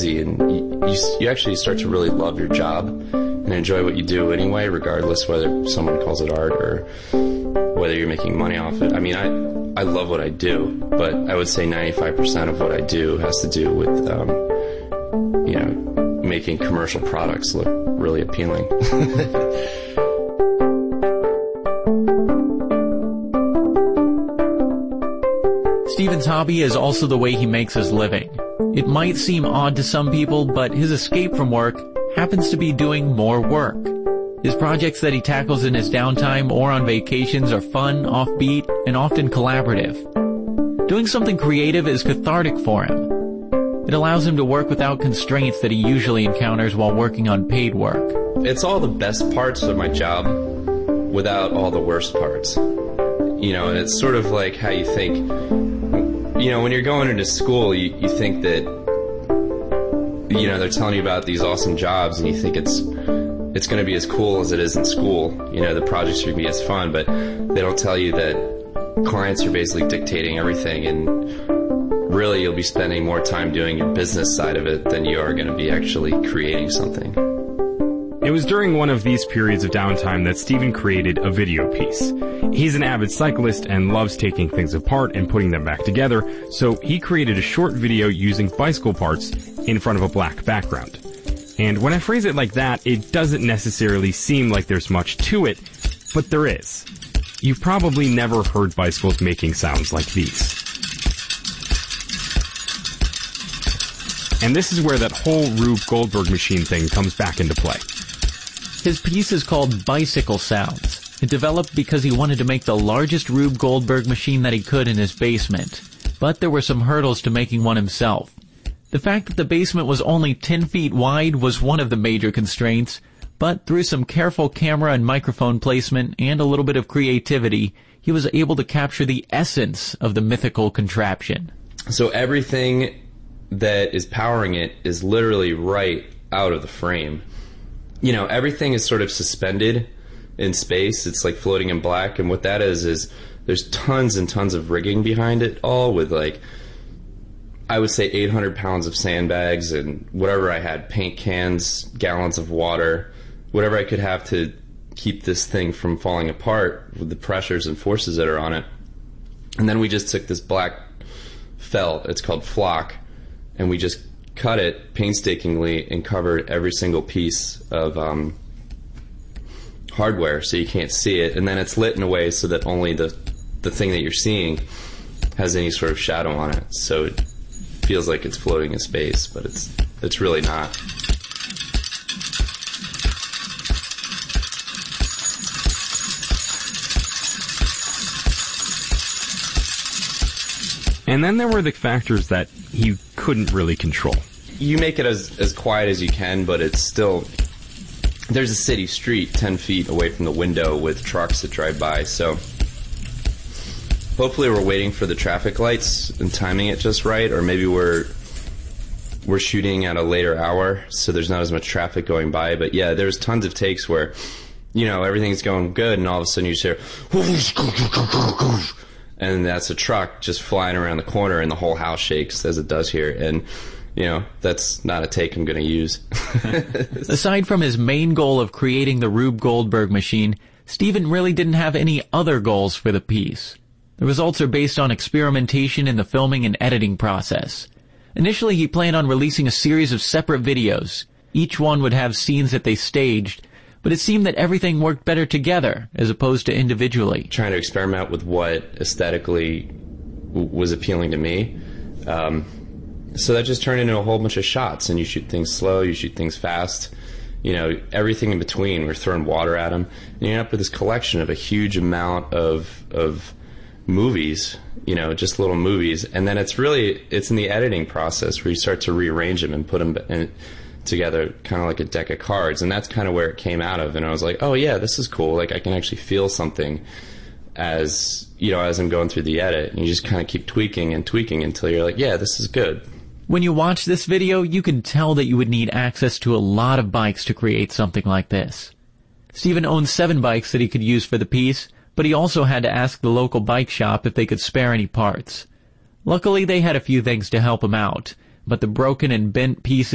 easy, and you actually start to really love your job and enjoy what you do anyway, regardless whether someone calls it art or whether you're making money off it. I mean, I love what I do, but I would say 95% of what I do has to do with, making commercial products look really appealing. Steven's hobby is also the way he makes his living. It might seem odd to some people, but his escape from work happens to be doing more work. His projects that he tackles in his downtime or on vacations are fun, offbeat, and often collaborative. Doing something creative is cathartic for him. It allows him to work without constraints that he usually encounters while working on paid work. It's all the best parts of my job without all the worst parts. And it's sort of like how you think, when you're going into school, you think that, they're telling you about these awesome jobs and you think it's going to be as cool as it is in school. The projects are going to be as fun, but they don't tell you that clients are basically dictating everything, and really you'll be spending more time doing your business side of it than you are going to be actually creating something. It was during one of these periods of downtime that Steven created a video piece. He's an avid cyclist and loves taking things apart and putting them back together, so he created a short video using bicycle parts in front of a black background. And when I phrase it like that, it doesn't necessarily seem like there's much to it, but there is. You've probably never heard bicycles making sounds like these. And this is where that whole Rube Goldberg machine thing comes back into play. His piece is called Bicycle Sounds. It developed because he wanted to make the largest Rube Goldberg machine that he could in his basement. But there were some hurdles to making one himself. The fact that the basement was only 10 feet wide was one of the major constraints, but through some careful camera and microphone placement and a little bit of creativity, he was able to capture the essence of the mythical contraption. So everything that is powering it is literally right out of the frame. Everything is sort of suspended in space. It's like floating in black, and what that is there's tons and tons of rigging behind it, all with I would say 800 pounds of sandbags and whatever I had, paint cans, gallons of water, whatever I could have to keep this thing from falling apart with the pressures and forces that are on it. And then we just took this black felt, it's called flock, and we just cut it painstakingly and covered every single piece of hardware so you can't see it. And then it's lit in a way so that only the thing that you're seeing has any sort of shadow on it. So it feels like it's floating in space, but it's really not. And then there were the factors that he couldn't really control. You make it as quiet as you can, but it's still... There's a city street 10 feet away from the window with trucks that drive by, so... Hopefully we're waiting for the traffic lights and timing it just right, or maybe we're shooting at a later hour, so there's not as much traffic going by. But yeah, there's tons of takes where, everything's going good, and all of a sudden you just hear... And that's a truck just flying around the corner, and the whole house shakes, as it does here. And, that's not a take I'm going to use. Aside from his main goal of creating the Rube Goldberg machine, Steven really didn't have any other goals for the piece. The results are based on experimentation in the filming and editing process. Initially, he planned on releasing a series of separate videos. Each one would have scenes that they staged, but it seemed that everything worked better together as opposed to individually. Trying to experiment with what aesthetically was appealing to me. So that just turned into a whole bunch of shots, and you shoot things slow, you shoot things fast, everything in between. We're throwing water at them, and you end up with this collection of a huge amount of movies, just little movies. And then it's in the editing process where you start to rearrange them and put them together kind of like a deck of cards, and that's kind of where it came out of. And I was like, oh yeah, this is cool. Like I can actually feel something as I'm going through the edit, and you just kind of keep tweaking and tweaking until you're like, yeah, this is good. When you watch this video, you can tell that you would need access to a lot of bikes to create something like this. Steven owns 7 bikes that he could use for the piece, but he also had to ask the local bike shop if they could spare any parts. Luckily, they had a few things to help him out, but the broken and bent pieces